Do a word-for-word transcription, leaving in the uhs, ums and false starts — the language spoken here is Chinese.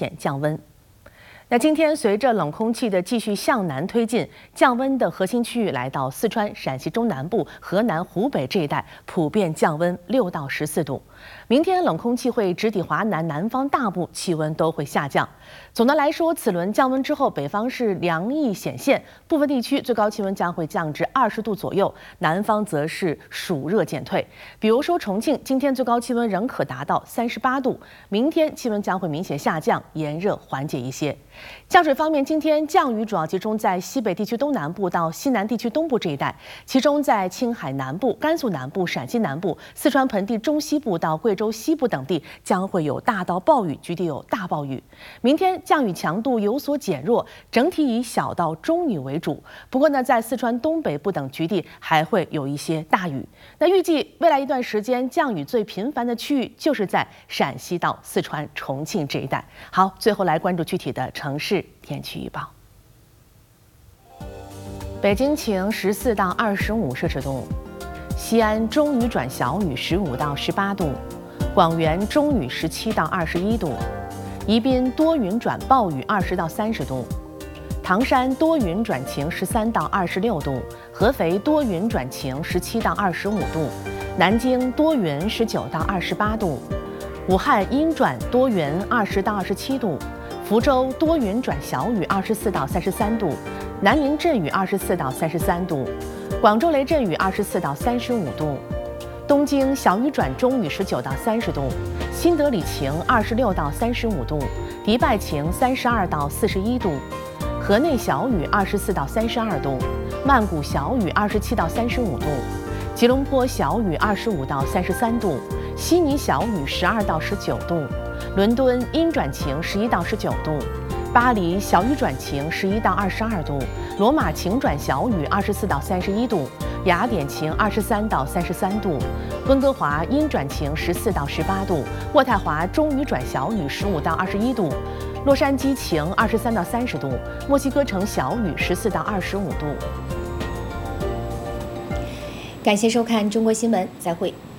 显降温。那今天随着冷空气的继续向南推进，降温的核心区域来到四川、陕西中南部、河南、湖北这一带，普遍降温六到十四度。明天冷空气会直抵华南南方大部，气温都会下降。总的来说，此轮降温之后，北方是凉意显现，部分地区最高气温将会降至二十度左右，南方则是暑热减退。比如说重庆，今天最高气温仍可达到三十八度，明天气温将会明显下降，炎热缓解一些。降水方面，今天降雨主要集中在西北地区东南部到西南地区东部这一带，其中在青海南部、甘肃南部、陕西南部、四川盆地中西部到贵州西部等地将会有大到暴雨，局地有大暴雨。明天降雨强度有所减弱，整体以小到中雨为主。不过呢，在四川东北部等局地还会有一些大雨。那预计未来一段时间降雨最频繁的区域就是在陕西到四川、重庆这一带。好，最后来关注具体的城市天气预报。北京晴十四到二十五摄氏度，西安中雨转小雨十五到十八度，广元中雨十七到二十一度，宜宾多云转暴雨二十到三十度，唐山多云转晴十三到二十六度，合肥多云转晴十七到二十五度，南京多云十九到二十八度，武汉阴转多云二十到二十七度，福州多云转小雨二十四到三十三度，南宁阵雨二十四到三十三度，广州雷阵雨二十四到三十五度，东京小雨转中雨十九到三十度，新德里晴二十六到三十五度，迪拜晴三十二到四十一度，河内小雨二十四到三十二度，曼谷小雨二十七到三十五度，吉隆坡小雨二十五到三十三度，悉尼小雨十二到十九度，伦敦阴转晴十一到十九度，巴黎小雨转晴十一到二十二度，罗马晴转小雨二十四到三十一度，雅典晴二十三到三十三度，温哥华阴转晴十四到十八度，渥太华中雨转小雨十五到二十一度，洛杉矶晴二十三到三十度，墨西哥城小雨十四到二十五度。 感谢收看中国新闻，再会。